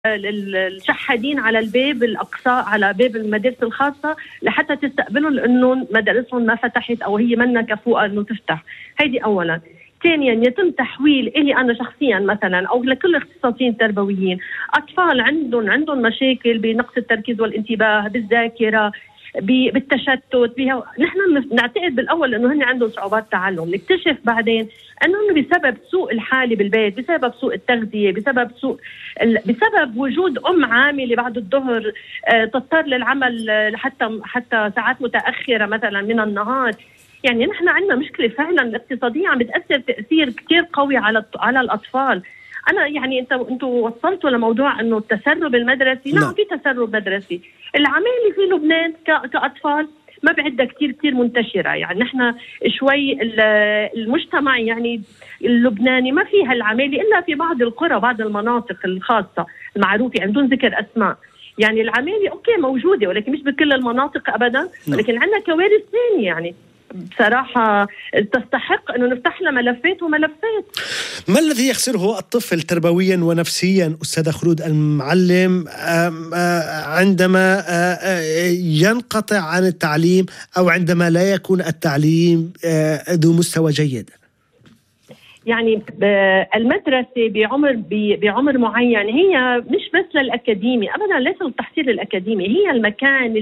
الشحادين على الباب الأقصى، على باب المدارس الخاصة لحتى تستقبلهم، لأنه مدارسهم ما فتحت أو هي منا كفوءة أنه تفتح. هيدي أولا. ثانيا، يتم تحويل إلي أنا شخصيا مثلا أو لكل الاختصاصيين التربويين أطفال عندهم مشاكل بنقص التركيز والانتباه، بالذاكرة، بالتشتت بها. نحن نعتقد بالأول أنه هن عندهم صعوبات تعلم، نكتشف بعدين أنه بسبب سوء الحالة بالبيت، بسبب سوء التغذية، بسبب وجود أم عاملة بعد الظهر تضطر للعمل حتى ساعات متأخرة مثلا من النهار. يعني نحن عندنا مشكلة فعلا اقتصادية عم بتأثر تأثير كتير قوي على الأطفال. أنا يعني أنتوا وصلتوا لموضوع إنه التسرب المدرسي. نعم، في تسرب مدرسي. العمالة في لبنان كأطفال ما بعدها كتير منتشرة. يعني نحن شوي المجتمع يعني اللبناني ما فيها العمالة إلا في بعض القرى، بعض المناطق الخاصة المعروفة عندهم ذكر أسماء. يعني العمالة أوكي موجودة ولكن مش بكل المناطق أبدا. ولكن عندنا كوارث ثانية يعني بصراحة تستحق أنه نفتح لها ملفات وملفات. ما الذي يخسره الطفل تربويا ونفسيا أستاذة خلود المعلم عندما ينقطع عن التعليم أو عندما لا يكون التعليم ذو مستوى جيد؟ يعني المدرسة بعمر معين هي مش بس للأكاديمي أبدا، ليس للتحصيل الأكاديمي، هي المكان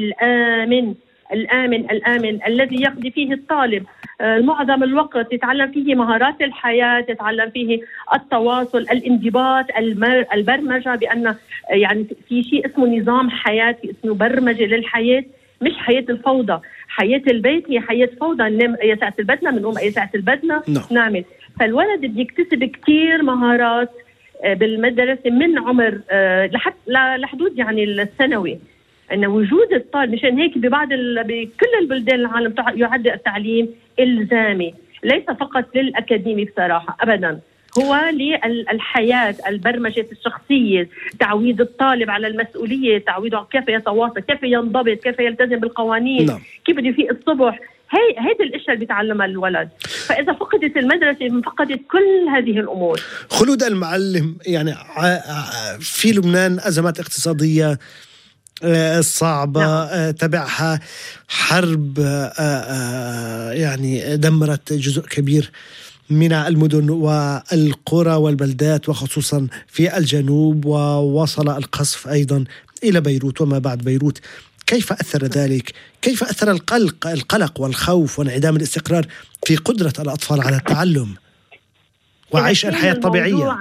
الآمن الذي يقضي فيه الطالب معظم الوقت، يتعلم فيه مهارات الحياة، يتعلم فيه التواصل، الانضباط، البرمجة، بأن يعني في شيء اسمه نظام حياة، اسمه برمجة للحياة، مش حياة الفوضى. حياة البيت هي حياة فوضى، ننام أي ساعة البدنا، بنقوم أي ساعة البدنا نعمل. فالولد بيكتسب كتير مهارات بالمدرسة من عمر لحدود يعني الثانوي. أن وجود الطالب، مشان هيك بكل البلدان العالم يعد التعليم إلزامي، ليس فقط للأكاديمي بصراحة أبدا، هو للحياة، البرمجة الشخصية، تعويد الطالب على المسؤولية، تعويده كيف يتواصل، كيف ينضبط، كيف يلتزم بالقوانين، كيف بده يفيق الصبح. هيدي الاشياء اللي بيتعلمها الولد. فاذا فقدت المدرسه فقدت كل هذه الامور. خلود المعلم، يعني في لبنان ازمات اقتصاديه صعبة. نعم. تبعها حرب يعني دمرت جزء كبير من المدن والقرى والبلدات، وخصوصا في الجنوب، ووصل القصف أيضا إلى بيروت وما بعد بيروت. كيف أثر ذلك؟ كيف أثر القلق والخوف وانعدام الاستقرار في قدرة الأطفال على التعلم وعيش الحياة الطبيعية؟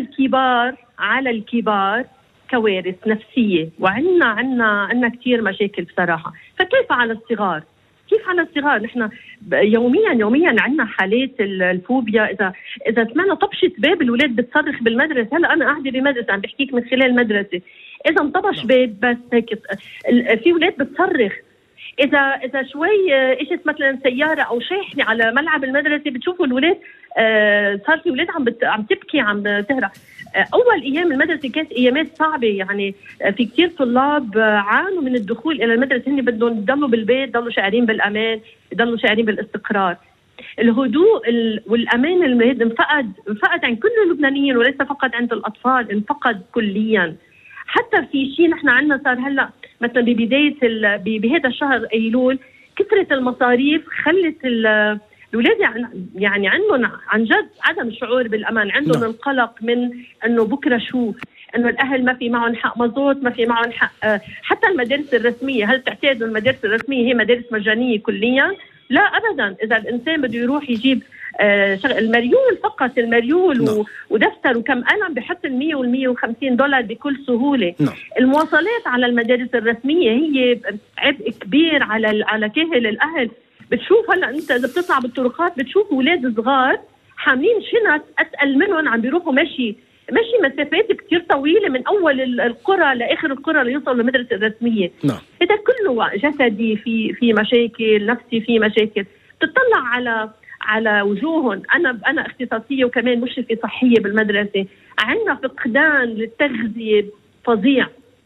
على الكبار كوارث نفسية، وعنا كتير مشاكل بصراحة. فكيف على الصغار؟ نحن يوميا عنا حالات الفوبيا. إذا سمعنا طبشة باب الولاد بتصرخ بالمدرسة. هلا أنا قاعدة بمدرسة عم بحكيك من خلال المدرسة، إذا انطبش باب بس هيك في ولاد بتصرخ. إذا شوي إجت مثلا سيارة أو شاحنة على ملعب المدرسة بتشوفوا الولاد صار في ولاد عم تبكي، عم تهرب. أول أيام المدرسة كانت أيامات صعبة، يعني في كتير طلاب عانوا من الدخول إلى المدرسة، هن بدهم يضلوا بالبيت، يضلوا شاعرين بالأمان، يضلوا شاعرين بالاستقرار. الهدوء والأمان المهد انفقد عن كل اللبنانيين وليس فقط عند الأطفال، انفقد كليا. حتى في شيء نحن عندنا صار هلا مثلا ببداية بهذا الشهر أيلول، كثرة المصاريف خلت الولاد يعني عندهم عن جد عدم الشعور بالأمان، عندهم القلق من أنه بكرة شو، أنه الأهل ما في معهم حق مزوت، ما في معهم حق. حتى المدارس الرسمية، هل تعتقدوا المدارس الرسمية هي مدارس مجانية كليا؟ لا أبدا. إذا الإنسان بده يروح يجيب المريول، فقط المريول ودفتر وكم قلم، بحط $100 وال$150 بكل سهولة. المواصلات على المدارس الرسمية هي عبء كبير على كاهل الأهل. بتشوف هلا انت اذا بتطلع بالطرقات بتشوف اولاد صغار حاملين شنط اتقل منهم عم بيروحوا مشي مسافات كتير طويله من اول القرى لاخر القرى ليوصلوا للمدرسه الرسميه. هذا كله جسدي، في مشاكل نفسي، في مشاكل. بتطلع على وجوههم. انا اختصاصيه وكمان مشرفه صحيه بالمدرسه، عندنا فقدان للتغذيه فظيع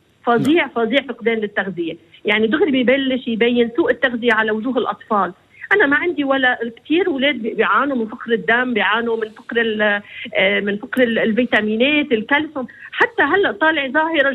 فقدان للتغذيه. يعني دغري بيبلش يبين سوء التغذيه على وجوه الاطفال. انا ما عندي ولا كثير اولاد بيعانوا من فقر الدم، بيعانوا من فقر الفيتامينات، الكالسيوم، حتى هلا طالع ظاهره